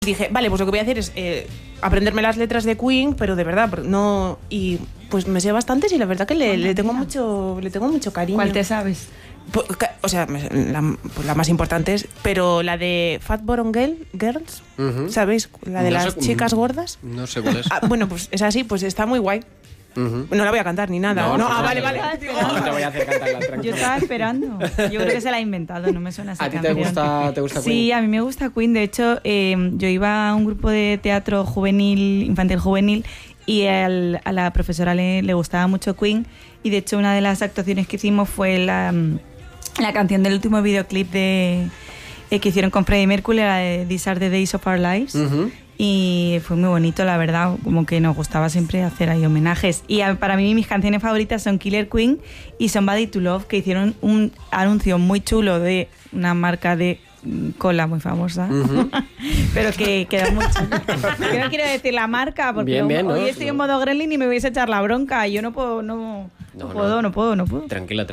Dije, vale, pues lo que voy a hacer es aprenderme las letras de Queen, pero de verdad, no... Y pues me sé bastantes y la verdad que le tengo mucho cariño. ¿Cuál te sabes? Pues, o sea, la más importante es... Pero la de Fat Bottom Girls, ¿sabéis? La de las chicas gordas. No sé cuál es. Bueno, pues es así, pues está muy guay. No la voy a cantar ni nada. Vale. No te voy a hacer cantarla, tranquilo. Yo estaba esperando. Yo creo que se la ha inventado, no me suena esa ¿A ti canción. te gusta Queen? Sí, a mí me gusta Queen. De hecho, yo iba a un grupo de teatro juvenil, infantil juvenil, y a la profesora le gustaba mucho Queen. Y de hecho, una de las actuaciones que hicimos fue la canción del último videoclip que hicieron con Freddie Mercury, la de These Are the Days of Our Lives. Y fue muy bonito, la verdad, como que nos gustaba siempre hacer ahí homenajes. Y para mí mis canciones favoritas son Killer Queen y Somebody to Love, que hicieron un anuncio muy chulo de una marca de cola muy famosa, pero que queda muy chulo. Yo no quiero decir la marca porque hoy estoy en modo gremlin y me vais a echar la bronca. Yo no puedo. No puedo. Tranquila.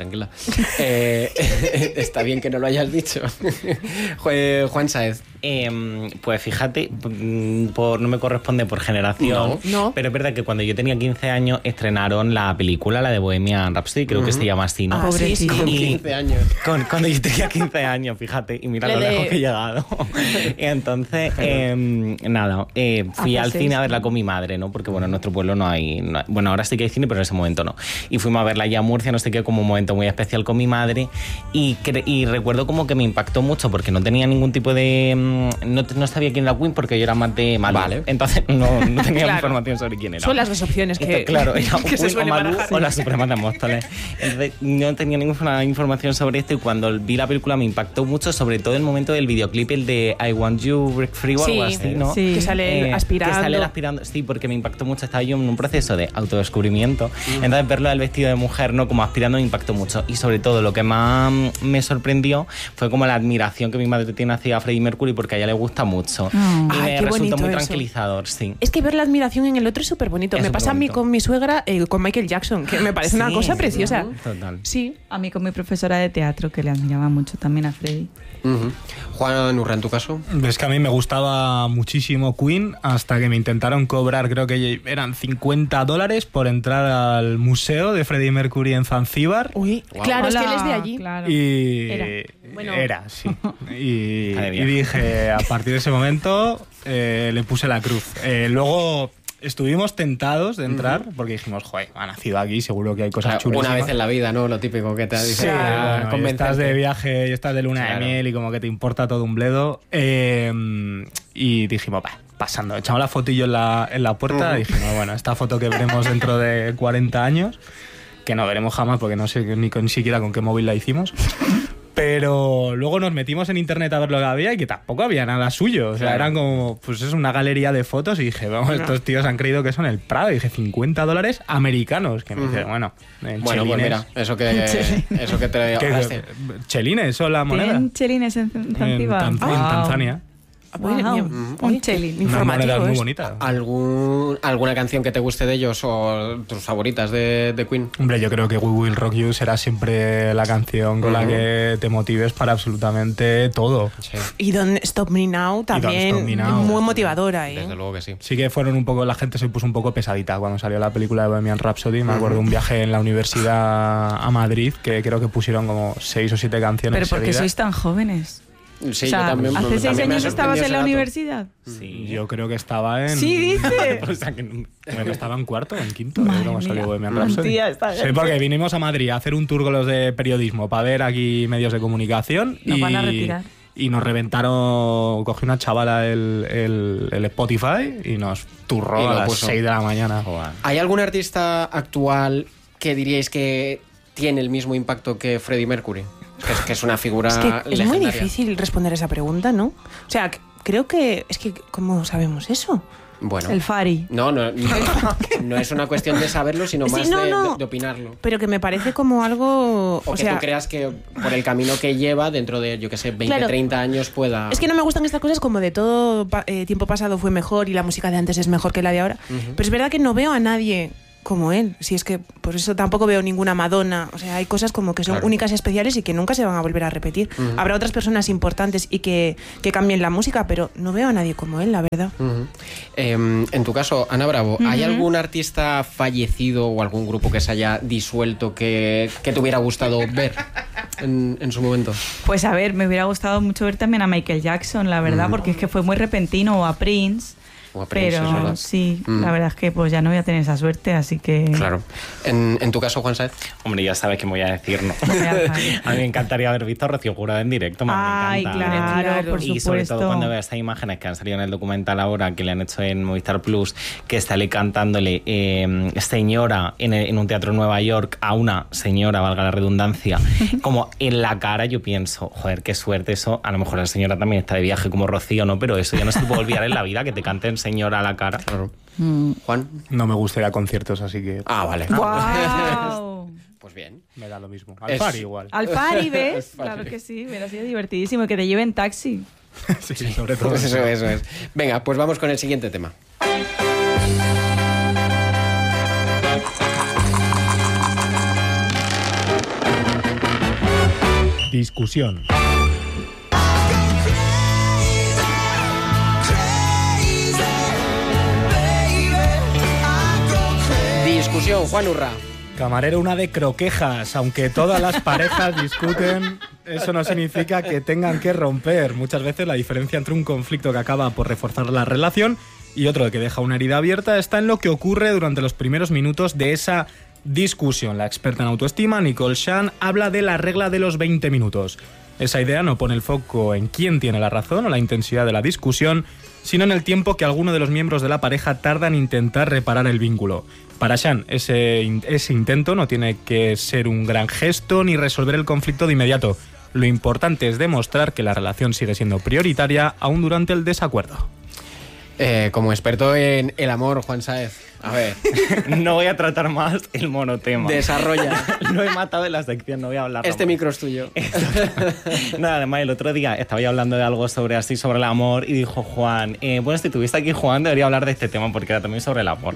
Está bien que no lo hayas dicho. Juan Sáez. Pues fíjate, no me corresponde por generación, no. Pero es verdad que cuando yo tenía 15 años estrenaron la película, la de Bohemian Rhapsody, creo que se llama así, ¿no? Pobrecito. Con 15 años. Cuando yo tenía 15 años, fíjate, y mira lo lejos que he llegado. Y entonces, fui al cine a verla con mi madre, ¿no? Porque, bueno, en nuestro pueblo no hay... Bueno, ahora sí que hay cine, pero en ese momento no. Y fuimos a verla allá a Murcia, no sé qué, como un momento muy especial con mi madre. Y recuerdo como que me impactó mucho porque no tenía ningún tipo de... No sabía quién era Queen porque yo era más de Malú. Vale. Entonces no tenía información sobre quién era. Son las dos opciones que... Claro, era que Queen o Malú o las Supremas de Móstoles. Entonces no tenía ninguna información sobre esto y cuando vi la película me impactó mucho, sobre todo el momento del videoclip, el de I Want You Break Free o algo así, ¿no? Sí, que sale aspirando. Sí, porque me impactó mucho. Estaba yo en un proceso de autodescubrimiento. Entonces verlo al vestido de mujer, ¿no? Como aspirando me impactó mucho. Y sobre todo lo que más me sorprendió fue como la admiración que mi madre tiene hacia Freddie Mercury porque a ella le gusta mucho. Y me resultó muy tranquilizador, sí. Es que ver la admiración en el otro es súper bonito. Me pasa a mí con mi suegra, con Michael Jackson, que me parece una cosa preciosa. Total. Sí. A mí con mi profesora de teatro, que le admiraba mucho también a Freddie. Juan Urra, en tu caso. Es que a mí me gustaba muchísimo Queen hasta que me intentaron cobrar, creo que eran $50 por entrar al museo de Freddie Mercury en Zanzíbar. Uy, claro, es que él es de allí. Claro. Y era, sí. Y dije, a partir de ese momento le puse la cruz. Luego estuvimos tentados de entrar porque dijimos, joder, ha nacido aquí, seguro que hay cosas chulísimas. Una vez en la vida, ¿no? Lo típico que te dice. Sí, bueno, estás de viaje y estás de luna de miel y como que te importa todo un bledo. Y dijimos, pasando, echamos la fotillo en la puerta y dijimos, bueno, esta foto que veremos dentro de 40 años, que no veremos jamás porque no sé ni siquiera con qué móvil la hicimos. Pero luego nos metimos en internet a ver lo que había y que tampoco había nada suyo. O sea, eran como, pues es una galería de fotos y dije, vamos, estos tíos han creído que son el Prado. Y dije, $50 americanos. Que me dice, bueno, pues mira, eso que te ahorraste. Chelines son la moneda. ¿Tienen chelines en Zanzíbar? En Tanzania. Un chelín. Una moneda muy bonita. ¿Alguna canción que te guste de ellos o tus favoritas de Queen? Hombre, yo creo que We Will Rock You será siempre la canción con la que te motives para absolutamente todo. Sí. Y Don't Stop Me Now también, muy motivadora. Desde luego que sí. Sí que fueron un poco, la gente se puso un poco pesadita cuando salió la película de Bohemian Rhapsody. Me acuerdo un viaje en la universidad a Madrid que creo que pusieron como 6 o 7 canciones. Pero ¿por qué sois tan jóvenes? Sí, o sea, yo también. ¿hace 6 años estabas en la universidad? Sí, yo creo que estaba en... Sí, dice. O sea, que estaba en cuarto o en quinto. Como salió Bohemian Rhapsody. Sí, Sí, porque vinimos a Madrid a hacer un tour con los de periodismo para ver aquí medios de comunicación. Nos van a retirar. Y nos reventaron, cogió una chavala el Spotify y nos turró a las 6 de la mañana. ¿Hay algún artista actual que diríais que tiene el mismo impacto que Freddie Mercury? Que es una figura legendaria. Es muy difícil responder esa pregunta, ¿no? O sea, creo que... Es que, ¿cómo sabemos eso? Bueno. El Fari. No es una cuestión de saberlo, sino más de opinarlo. Pero que me parece como algo... O que tú creas que por el camino que lleva, dentro de, yo qué sé, 20, 30 años pueda... Es que no me gustan estas cosas como de todo tiempo pasado fue mejor y la música de antes es mejor que la de ahora. Pero es verdad que no veo a nadie como él. Si es que por eso tampoco veo ninguna Madonna. O sea, hay cosas como que son únicas y especiales y que nunca se van a volver a repetir. Habrá otras personas importantes y que cambien la música, pero no veo a nadie como él, la verdad. En tu caso, Ana Bravo, ¿hay algún artista fallecido o algún grupo que se haya disuelto que te hubiera gustado ver en su momento? Pues a ver, me hubiera gustado mucho ver también a Michael Jackson, la verdad, porque es que fue muy repentino, o a Prince. Pero sí, la verdad es que pues ya no voy a tener esa suerte, así que... Claro. ¿En tu caso, Juan Sáez? Hombre, ya sabes que me voy a decir, ¿no? A mí me encantaría haber visto a Rocío Jurado en directo. Ay, claro, por supuesto. Y sobre todo cuando veo estas imágenes que han salido en el documental ahora, que le han hecho en Movistar Plus, que está cantándole señora en un teatro en Nueva York a una señora, valga la redundancia, como en la cara, yo pienso, joder, qué suerte eso. A lo mejor la señora también está de viaje como Rocío, ¿no? Pero eso ya no se te puede olvidar en la vida, que te canten señora a la cara. Claro. Juan. No me gusta ir a conciertos, así que... Vale. ¡Wow! Pues bien. Me da lo mismo. Al Fari igual. Al Fari, ¿ves? Claro que sí, hubiera sido divertidísimo. Que te lleven taxi. Sí, sobre todo. Pues eso es. Venga, pues vamos con el siguiente tema. Discusión. Discusión, Juan Urra. Camarero, una de croquejas. Aunque todas las parejas discuten, eso no significa que tengan que romper. Muchas veces la diferencia entre un conflicto que acaba por reforzar la relación y otro que deja una herida abierta está en lo que ocurre durante los primeros minutos de esa discusión. La experta en autoestima, Nicole Shan, habla de la regla de los 20 minutos. Esa idea no pone el foco en quién tiene la razón o la intensidad de la discusión, sino en el tiempo que alguno de los miembros de la pareja tarda en intentar reparar el vínculo. Para Shan, ese intento no tiene que ser un gran gesto ni resolver el conflicto de inmediato. Lo importante es demostrar que la relación sigue siendo prioritaria aún durante el desacuerdo. Como experto en el amor, Juan Sáez, a ver. No voy a tratar más el monotema. Desarrolla. Lo he matado en la sección, no voy a hablar Este más. micro es tuyo. Nada, además el otro día estaba yo hablando de algo sobre el amor y dijo Juan, bueno, si estuviese aquí Juan debería hablar de este tema porque era también sobre el amor.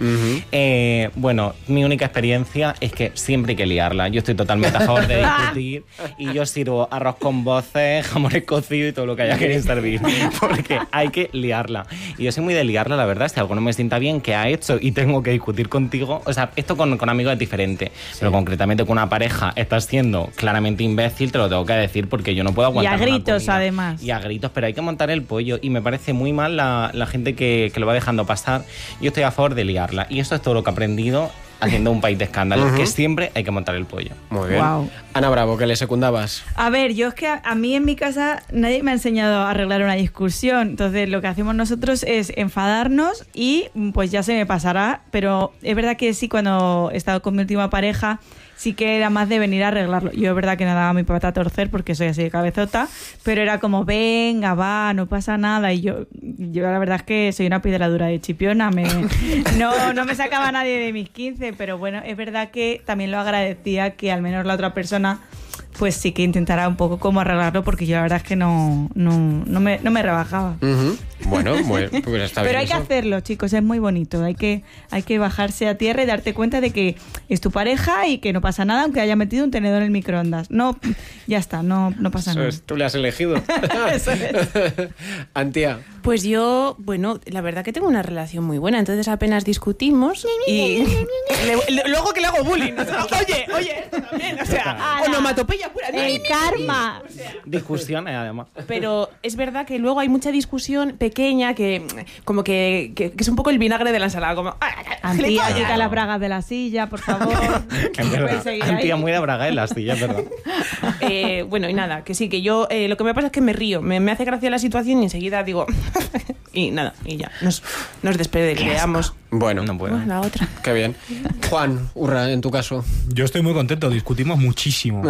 Bueno, mi única experiencia es que siempre hay que liarla. Yo estoy totalmente a favor de discutir y yo sirvo arroz con voces, jamón cocido y todo lo que haya que servir porque hay que liarla. Y yo soy muy de liarla, la verdad. Si algo no me sienta bien, ¿qué ha hecho? Y tengo que discutir contigo. O sea, esto con amigos es diferente, pero concretamente con una pareja estás siendo claramente imbécil, te lo tengo que decir porque yo no puedo aguantar. Y a gritos, además. Y a gritos, pero hay que montar el pollo y me parece muy mal la gente que lo va dejando pasar. Yo estoy a favor de liarla y eso es todo lo que he aprendido haciendo un país de escándalos, que siempre hay que montar el pollo. Muy bien. Wow. Ana Bravo, ¿qué le secundabas? A ver, yo es que a mí en mi casa nadie me ha enseñado a arreglar una discusión. Entonces lo que hacemos nosotros es enfadarnos y pues ya se me pasará. Pero es verdad que sí, cuando he estado con mi última pareja, sí que era más de venir a arreglarlo. Yo es verdad que no daba mi pata a torcer porque soy así de cabezota, pero era como, venga, va, no pasa nada. Y yo la verdad es que soy una piedra dura de chipiona. No me sacaba nadie de mis 15, pero bueno, es verdad que también lo agradecía que al menos la otra persona pues sí que intentara un poco cómo arreglarlo, porque yo la verdad es que no me rebajaba. Bueno, pues está bien. Pero hay que hacerlo, chicos, es muy bonito. Hay que bajarse a tierra y darte cuenta de que es tu pareja y que no pasa nada aunque haya metido un tenedor en el microondas. No, ya está, no pasa nada. Tú le has elegido. Eso es. Antía. Pues yo, bueno, la verdad que tengo una relación muy buena, entonces apenas discutimos y luego que le hago bullying. Oye, esto también, o sea, onomatopeya pura. El karma. O sea, Discusiones, además. pero es verdad que luego hay mucha discusión pequeña que como que es un poco el vinagre de la ensalada, como Antía, quita las bragas de la silla, por favor. Es verdad. Antía muy de braga en la silla, es verdad. Bueno, y nada, que sí, que yo lo que me pasa es que me río, me hace gracia la situación y enseguida digo y nada, y ya, nos despedimos. Bueno, No puedo. La otra. qué bien. Juan Urra, en tu caso. Yo estoy muy contento, discutimos muchísimo.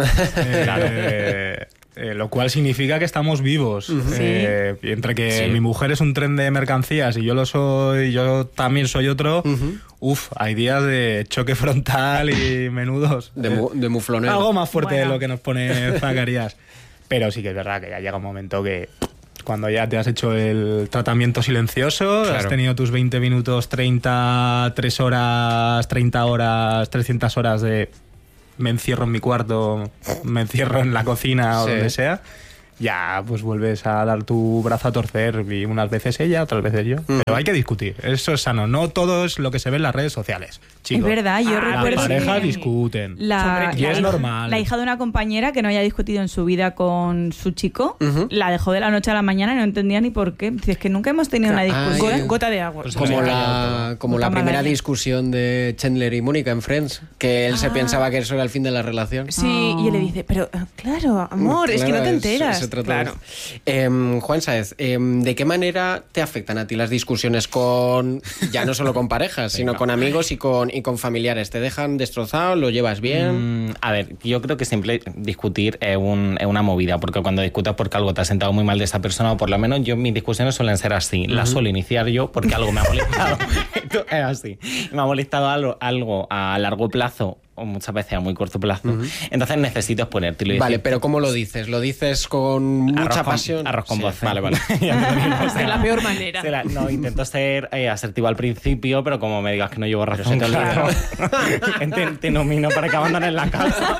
Lo cual significa que estamos vivos. Entre que mi mujer es un tren de mercancías y yo lo soy, yo también soy otro. Hay días de choque frontal y menudos. De muflonero. Algo más fuerte de Bueno. lo que nos pone Zacarías. Pero sí que es verdad que ya llega un momento que cuando ya te has hecho el tratamiento silencioso, Claro. has tenido tus 20 minutos, 30, 3 horas, 30 horas, 300 horas de me encierro en mi cuarto, me encierro en la cocina o Sí. donde sea, ya pues vuelves a dar tu brazo a torcer, y unas veces ella, otras veces yo. Pero hay que discutir, eso es sano, no todo es lo que se ve en las redes sociales, chicos. Es verdad, yo Las recuerdo parejas que- discuten. La, Y la es hija- normal. La hija de una compañera que no haya discutido en su vida con su chico, la dejó de la noche a la mañana y no entendía ni por qué. Dice, es que nunca hemos tenido una Ay. discusión. Gota de agua. Pues Como Sí. la Puta primera madre. discusión de Chandler y Mónica en Friends, que él se pensaba que eso era el fin de la relación. Sí, y él le dice, pero claro, amor, es que no te Claro, enteras. se trata de Claro. eso. Juan Sáez, ¿de qué manera te afectan a ti las discusiones con, ya no solo con parejas, sino con amigos y con familiares? ¿Te dejan destrozado? ¿Lo llevas bien? A ver, yo creo que siempre discutir es una movida, porque cuando discutas porque algo te ha sentado muy mal de esa persona, o por lo menos mis discusiones suelen ser así. Las suelo iniciar yo porque algo me ha molestado. Esto es así. Me ha molestado algo a largo plazo o muchas veces a muy corto plazo. Entonces necesito exponértelo. Vale, pero ¿cómo lo dices? ¿Lo dices con mucha pasión? Arroz con Sí, voz. Vale, vale. Ya te digo, o sea, De la peor manera. no, intento ser asertivo al principio, pero como me digas que no llevo razón, se te olvida. te nomino para que abandones la casa.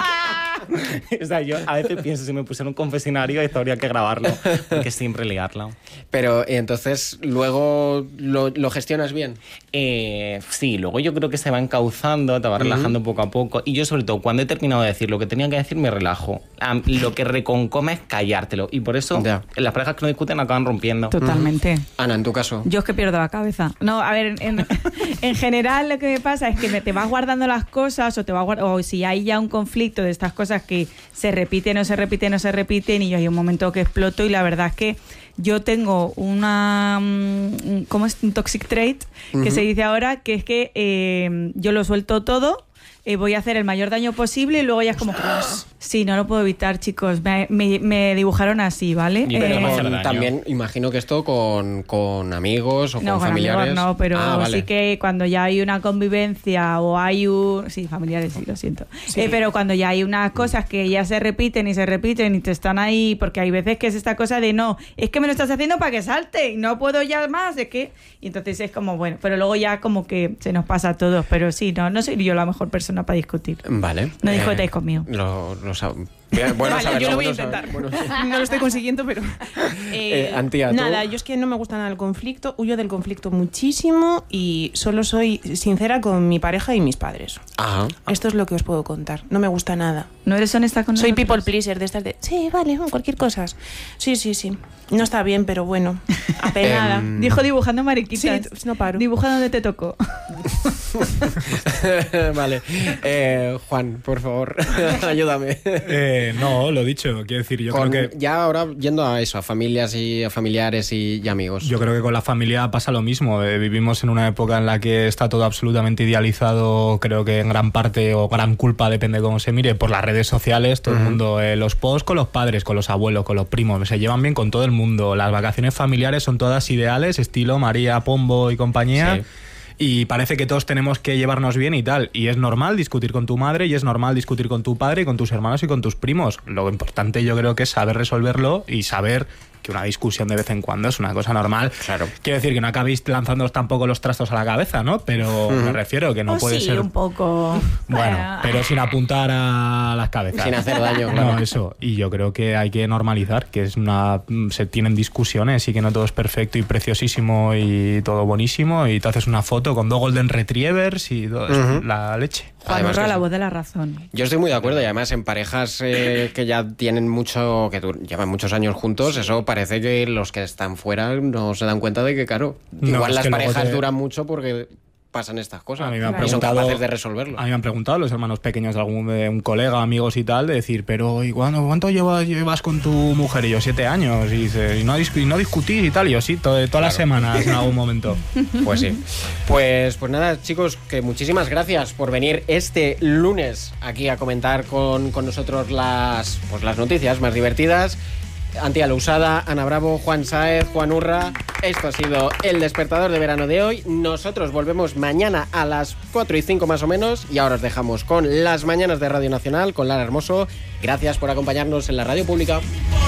O sea, yo a veces pienso, si me pusiera un confesionario, esto habría que grabarlo, porque siempre liarla. Pero entonces, ¿luego lo gestionas bien? Sí, luego yo creo que se va encauzando, te va relajando poco a poco. Y yo, sobre todo, cuando he terminado de decir lo que tenía que decir, me relajo. Lo que reconcome es callártelo. Y por eso Ya. las parejas que no discuten acaban rompiendo. Totalmente. Ana, en tu caso. Yo es que pierdo la cabeza. No, a ver, en general lo que me pasa es que te vas guardando las cosas o si hay ya un conflicto de estas cosas que se repiten o se repiten o se repiten y yo hay un momento que exploto y la verdad es que yo tengo una ¿cómo es? Un toxic trait que se dice ahora, que es que yo lo suelto todo, voy a hacer el mayor daño posible y luego ya es como sí, no lo puedo evitar, chicos, me dibujaron así, ¿vale? Y pero no hacer daño. También imagino que esto con amigos o No, con familiares. amigos no, pero Vale. sí que cuando ya hay una convivencia o hay un... Sí, familiares sí, lo siento. Pero cuando ya hay unas cosas que ya se repiten y te están ahí, porque hay veces que es esta cosa de no, es que me lo estás haciendo para que salte y no puedo ya más, es que... Y entonces es como, bueno, pero luego ya como que se nos pasa a todos, pero sí, no soy yo la mejor persona para discutir. Vale. No discutáis conmigo. Bueno, Vale, saberlo, yo lo voy a bueno intentar. saberlo. No lo estoy consiguiendo, pero... Antía, ¿tú? nada, yo es que no me gusta nada el conflicto, huyo del conflicto muchísimo y solo soy sincera con mi pareja y mis padres. Ajá. Esto es lo que os puedo contar. No me gusta nada. ¿No eres honesta con Soy nosotros? people pleaser de estas de... Sí, vale, cualquier cosa. Sí. No está bien, pero bueno. Apenada. Dijo dibujando mariquitas. Sí, no paro. Dibuja donde te tocó. Vale. Juan, por favor, ayúdame. No, lo dicho, quiero decir, yo creo que... Ya ahora yendo a eso, a familias y a familiares y amigos. Yo creo que con la familia pasa lo mismo. Vivimos en una época en la que está todo absolutamente idealizado, creo que en gran parte o gran culpa, depende de cómo se mire, por las redes sociales. Todo el mundo, los posts con los padres, con los abuelos, con los primos, se llevan bien con todo el mundo. Las vacaciones familiares son todas ideales, estilo María, Pombo y compañía. Sí. Y parece que todos tenemos que llevarnos bien y tal. Y es normal discutir con tu madre y es normal discutir con tu padre y con tus hermanos y con tus primos. Lo importante yo creo que es saber resolverlo y saber que una discusión de vez en cuando es una cosa normal. Claro. Quiero decir que no acabéis lanzándoos tampoco los trastos a la cabeza, ¿no? Pero me refiero que no puede sí, ser... un poco. Bueno, pero sin apuntar a las cabezas. Sin hacer daño, claro. No, eso. Y yo creo que hay que normalizar que se tienen discusiones y que no todo es perfecto y preciosísimo y todo buenísimo y te haces una foto con 2 golden retrievers y todo, es la leche. Además Juan, que la sí. voz de la razón. Yo estoy muy de acuerdo y además en parejas que ya tienen mucho, llevan muchos años juntos, eso parece que los que están fuera no se dan cuenta de que, claro, No, igual es las que luego parejas te- duran mucho porque pasan estas cosas A mí me han y son preguntado- capaces de resolverlo. A mí me han preguntado los hermanos pequeños de un colega, amigos y tal, de decir, pero ¿y cuánto llevas con tu mujer? Y yo, 7 años. Y dice, ¿y no discutís y tal? Y yo, sí, todas las semanas en algún momento. Pues sí. Pues nada, chicos, que muchísimas gracias por venir este lunes aquí a comentar con nosotros las noticias más divertidas. Antía Lousada, Ana Bravo, Juan Sáez, Juan Urra. Esto ha sido el despertador de verano de hoy. Nosotros volvemos mañana a las 4:05 más o menos. Y ahora os dejamos con las mañanas de Radio Nacional, con Lara Hermoso. Gracias por acompañarnos en la radio pública.